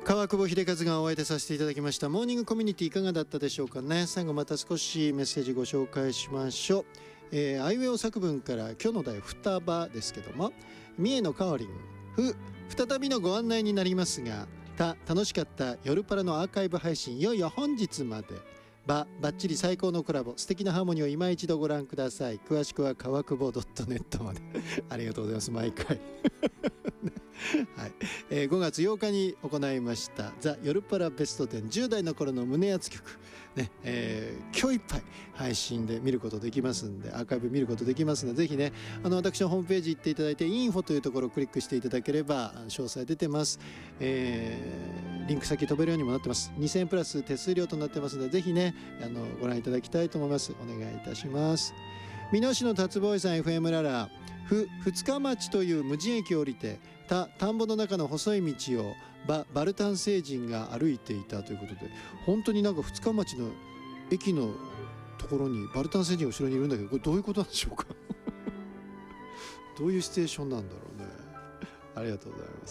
川久保秀和がお相手させていただきましたモーニングコミュニティいかがだったでしょうかね。最後また少しメッセージご紹介しましょう。あいうえお作文から今日の題双葉ですけども、三重のかおりん再びのご案内になりますが、楽しかった夜パラのアーカイブ配信いよいよ本日まで。バッチリ最高のコラボ、素敵なハーモニーを今一度ご覧ください。詳しくは川久保 .net までありがとうございます。毎回はい、5月8日に行いましたザ・夜パラベスト10、10代の頃の胸熱曲、ね今日いっぱい配信で見ることできますんで、アーカイブ見ることできますので、ぜひね私のホームページ行っていただいてインフォというところをクリックしていただければ詳細出てます。リンク先飛べるようにもなってます。2000円プラス手数料となってますので、ぜひねご覧いただきたいと思います。お願いいたします。美濃市の達ボーイさん FM ララ二日町という無人駅を降りて田んぼの中の細い道をバルタン星人が歩いていたということで、本当になんか二日町の駅のところにバルタン星人が後ろにいるんだけど、これどういうことなんでしょうかどういうシチュエーションなんだろうね。ありがとうございます。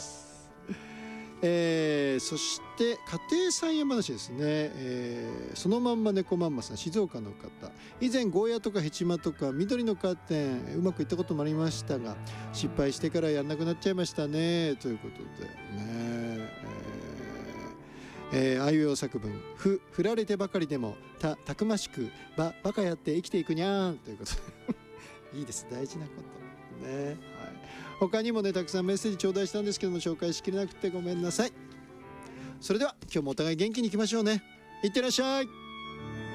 そして家庭菜園話ですね。そのまんま猫まんまさん、静岡の方、以前ゴーヤとかヘチマとか緑のカーテンうまくいったこともありましたが、失敗してからやんなくなっちゃいましたね、ということでね。あいうえお作文振られてばかりでもたくましくバカやって生きていくにゃーんということでいいです、大事なことね。はい、他にもねたくさんメッセージ頂戴したんですけども、紹介しきれなくてごめんなさい。それでは今日もお互い元気にいきましょうね。いってらっしゃい。